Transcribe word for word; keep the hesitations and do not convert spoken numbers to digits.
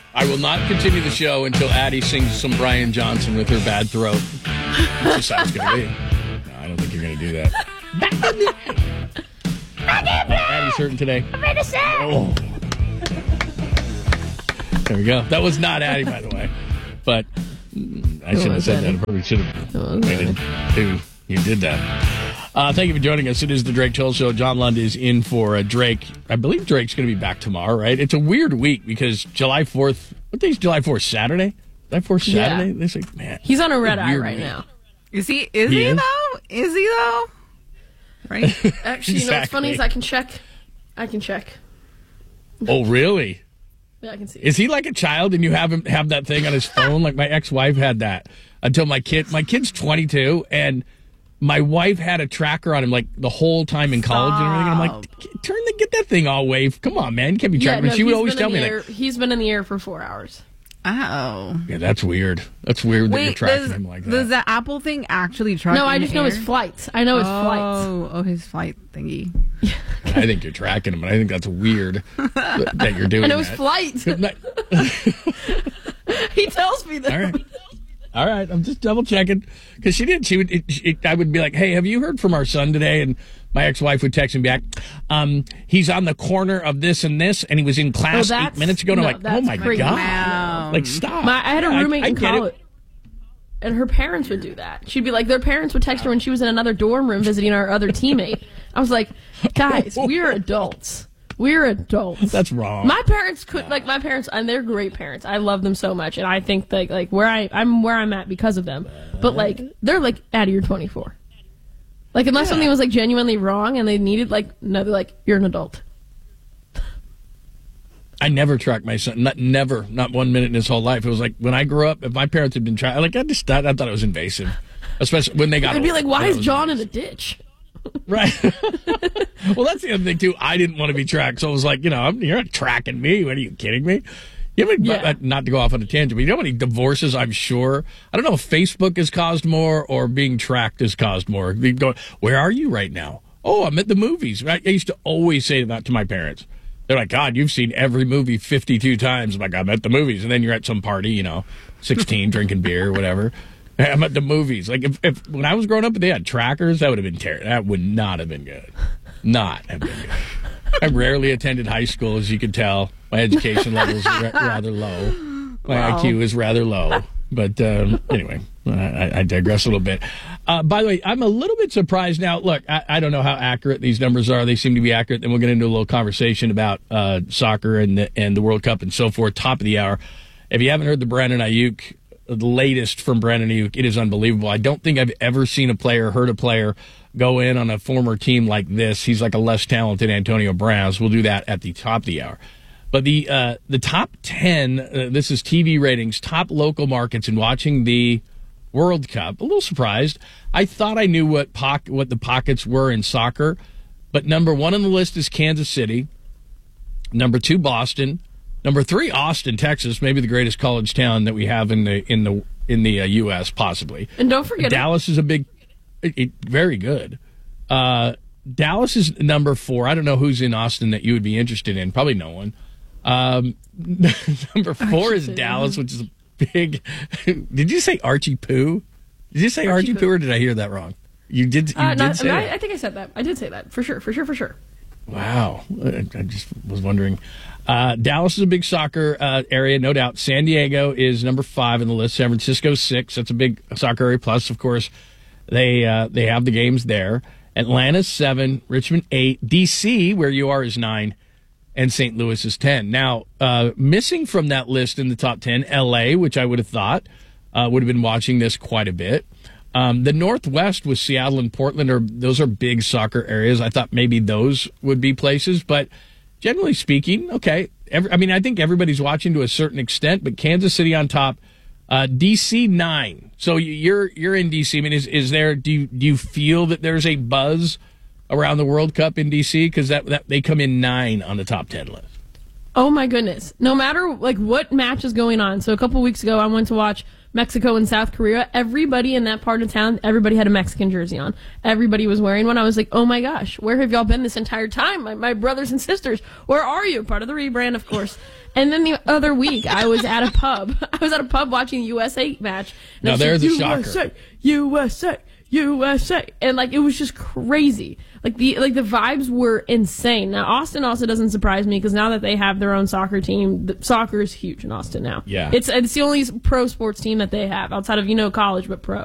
I will not continue the show until Addie sings some Brian Johnson with her bad throat. That's just how it's going to be. No, I don't think you're going to do that. Addie's hurting today. Oh. There we go. That was not Addie, by the way. But I shouldn't have said that. I probably should have waited until you did that. Uh, thank you for joining us. It is the Drake Toll Show. John Lund is in for uh, Drake. I believe Drake's going to be back tomorrow, right? It's a weird week because July fourth, what day is July fourth? Saturday? July fourth, Saturday? Yeah. They say, man. He's on a red eye right week. now. Is he, is he, he is? though? Is he though? Right? Actually, you know what's funny is I can check. I can check. Oh, really? Yeah, I can see. Is he like a child and you have him have that thing on his phone? Like my ex-wife had that until my kid, my kid's twenty-two and my wife had a tracker on him like the whole time in college Stop. and everything. And I'm like, turn the, get that thing all wave. Come on, man. You can't be Yeah, tracking. no, she would he's always been tell in me the that. air- He's been in the air for four hours. Oh. Yeah, that's weird. That's weird that you're Wait, tracking does, him like that. does the Apple thing actually track No, I in just the know air? his flights. I know his oh, flights. Oh, his flight thingy. I think you're tracking him, and I think that's weird that that you're doing I know his that. flights. He tells me that. All right. All right, I'm just double checking because she did. She would. It, it, I would be like, "Hey, have you heard from our son today?" And my ex-wife would text me back. Um, he's on the corner of this and this, and he was in class Oh, eight that's- minutes ago. And no, I'm like, "Oh that's my crazy. god!" Wow. Like, stop. My, I had a Yeah, roommate I, I in get it. college, and her parents would do that. She'd be like, their parents would text her when she was in another dorm room visiting our other teammate. I was like, guys, we're adults. We're adults. That's wrong. My parents could like my parents, and they're great parents. I love them so much, and I think that like where I I'm where I'm at because of them. But like they're like, Addie, you're twenty-four. Like unless Yeah. something was like genuinely wrong and they needed like no, they're like you're an adult. I never tracked my son. Not never. Not one minute in his whole life. It was like when I grew up. If my parents had been trying, like I just thought, I thought it was invasive, especially when they got. They'd be older. like, why That is was John in invasive. the ditch? Right. Well, that's the other thing too. I didn't want to be tracked, so I was like, you know, I'm, you're not tracking me. What are you kidding me? You know, Yeah. uh, not to go off on a tangent, but you know how many divorces? I'm sure. I don't know if Facebook has caused more or being tracked has caused more. They go, where are you right now? Oh, I'm at the movies. I I used to always say that to my parents. They're like, God, you've seen every movie fifty-two times. I'm like, I'm at the movies, and then you're at some party, you know, sixteen, drinking beer or whatever. I'm at the movies. Like if, if when I was growing up, if they had trackers, that would have been terrible. That would not have been good. Not have been good. I rarely attended high school, as you can tell. My education level is ra- rather low. My Wow. I Q is rather low. But um, anyway, I, I digress a little bit. Uh, by the way, I'm a little bit surprised now. Look, I, I don't know how accurate these numbers are. They seem to be accurate. Then we'll get into a little conversation about uh, soccer and the, and the World Cup and so forth. Top of the hour. If you haven't heard the Brandon Ayuk, the latest from Brandon Ayuk, it is unbelievable. I don't think I've ever seen a player, heard a player go in on a former team like this. He's like a less talented Antonio Brown. So we'll do that at the top of the hour. But the uh, the top ten, uh, this is T V ratings, top local markets in watching the World Cup. A little surprised. I thought I knew what poc- what the pockets were in soccer, but number one on the list is Kansas City. Number two, Boston. Number three, Austin, Texas, maybe the greatest college town that we have in the in the in the uh, U S possibly. And don't forget Dallas is a big, it, it, very good. Uh, Dallas is number four. I don't know who's in Austin that you would be interested in. Probably no one. Um, number four is Dallas, which is a big. Did you say Archie Poo? Did you say Archie, Archie Poo, Poo. or did I hear that wrong? You did. You Uh, did not, say I, that. I think I said that. I did say that for sure, for sure, for sure. Wow. I I just was wondering. Uh, Dallas is a big soccer uh, area, no doubt. San Diego is number five on the list. San Francisco six. That's a big soccer area. Plus, of course, they uh, they have the games there. Atlanta's seven. Richmond eight. D C, where you are, is nine. And Saint Louis is ten. Now, uh, missing from that list in the top ten, L A, which I would have thought uh, would have been watching this quite a bit. Um, the Northwest with Seattle and Portland, are those are big soccer areas. I thought maybe those would be places, but generally speaking, okay. Every, I mean, I think everybody's watching to a certain extent, but Kansas City on top, uh, D C nine. So you're you're in D C. I mean, is is there? Do you, do you feel that there's a buzz around the World Cup in D C? Because that, that they come in nine on the top ten list. Oh my goodness. No matter like what match is going on. So a couple weeks ago I went to watch Mexico and South Korea. Everybody in that part of town, everybody had a Mexican jersey on. Everybody was wearing one. I was like, oh my gosh, where have y'all been this entire time? My, my brothers and sisters, where are you? Part of the rebrand, of course. And then the other week, I was at a pub. I was at a pub watching the U S A match. And Now, I was there's like, a shocker. U S A, U S A, U S A. And like, it was just crazy. Like the like the vibes were insane. Now, Austin also doesn't surprise me because now that they have their own soccer team, the, soccer is huge in Austin now. Yeah. It's, it's the only pro sports team that they have outside of, you know, college, but pro.